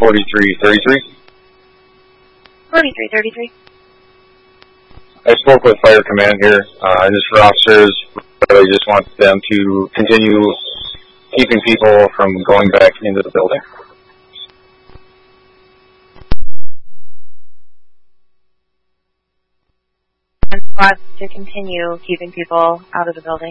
4333. 4333. I spoke with Fire Command here. Just for officers, I just want them to continue keeping people from going back into the building. And squads to continue keeping people out of the building.